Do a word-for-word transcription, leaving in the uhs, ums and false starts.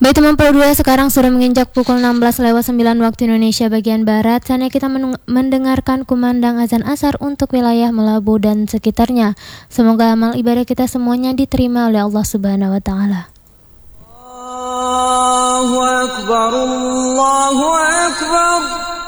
Baik teman dua, sekarang sudah menginjak pukul enam belas lewat sembilan waktu Indonesia bagian Barat. Saatnya kita mendengarkan kumandang azan asar untuk wilayah Melabu dan sekitarnya. Semoga amal ibadah kita semuanya diterima oleh Allah Subhanahu wa taala. Allahu Akbar, Allahu Akbar.